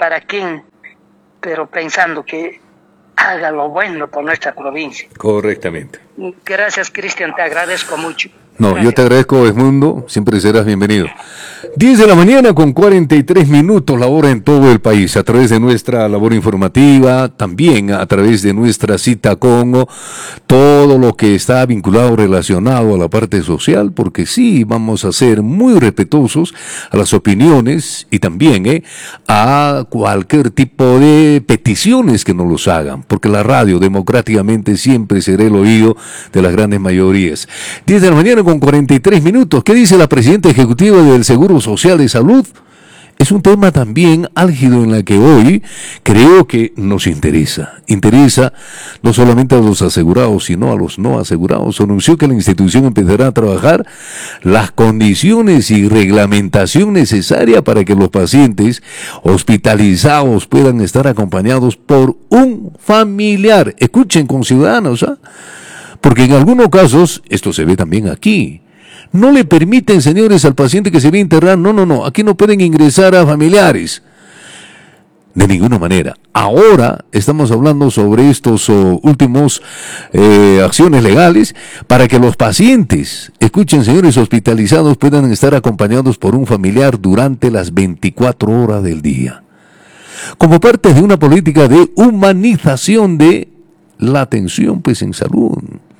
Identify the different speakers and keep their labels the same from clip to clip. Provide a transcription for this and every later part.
Speaker 1: para quién, pero pensando que haga lo bueno por nuestra provincia.
Speaker 2: Correctamente.
Speaker 1: Gracias, Cristian, te agradezco mucho.
Speaker 2: No,
Speaker 1: Gracias.
Speaker 2: yo te agradezco, Edmundo, siempre serás bienvenido. 10 de la mañana con 43 minutos, la hora en todo el país, a través de nuestra labor informativa, también a través de nuestra cita con todo lo que está vinculado, relacionado a la parte social, porque sí, vamos a ser muy respetuosos a las opiniones y también a cualquier tipo de peticiones que nos los hagan, porque la radio democráticamente siempre será el oído de las grandes mayorías. 10 de la mañana con 43 minutos. ¿Qué dice la presidenta ejecutiva del Seguro Social de Salud? Es un tema también álgido en la que hoy creo que nos interesa. Interesa no solamente a los asegurados, sino a los no asegurados. Anunció que la institución empezará a trabajar las condiciones y reglamentación necesaria para que los pacientes hospitalizados puedan estar acompañados por un familiar. Escuchen, conciudadanos, porque en algunos casos, esto se ve también aquí, no le permiten, señores, al paciente que se va a internar, no, aquí no pueden ingresar a familiares, de ninguna manera. Ahora estamos hablando sobre estos últimos acciones legales para que los pacientes, escuchen, señores, hospitalizados puedan estar acompañados por un familiar durante las 24 horas del día, como parte de una política de humanización de la atención, pues, en salud.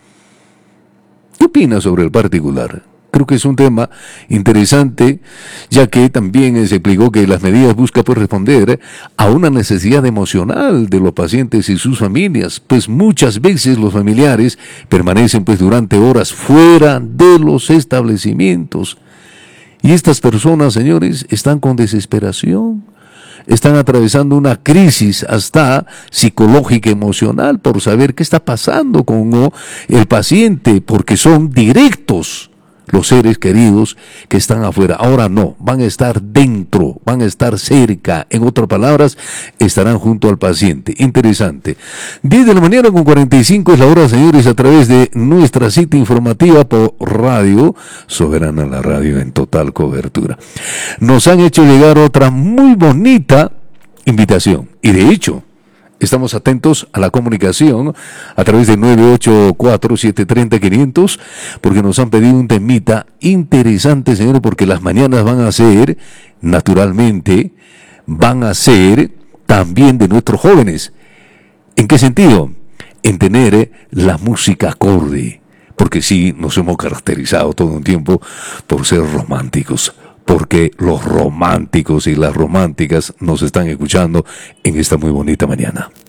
Speaker 2: ¿Qué opinas sobre el particular? Creo que es un tema interesante, ya que también se explicó que las medidas buscan pues responder a una necesidad emocional de los pacientes y sus familias, pues muchas veces los familiares permanecen pues durante horas fuera de los establecimientos. Y estas personas, señores, están con desesperación, están atravesando una crisis hasta psicológica, emocional, por saber qué está pasando con el paciente, porque son directos los seres queridos que están afuera. Ahora no, van a estar dentro, van a estar cerca, en otras palabras, estarán junto al paciente. Interesante. 10 de la mañana con 45 es la hora, señores, a través de nuestra cita informativa por Radio Soberana, la radio en total cobertura. Nos han hecho llegar otra muy bonita invitación, y de hecho, estamos atentos a la comunicación a través de 984-730-500, porque nos han pedido un temita interesante, señores, porque las mañanas van a ser, naturalmente, van a ser también de nuestros jóvenes. ¿En qué sentido? En tener la música acorde, porque sí, nos hemos caracterizado todo un tiempo por ser románticos, porque los románticos y las románticas nos están escuchando en esta muy bonita mañana.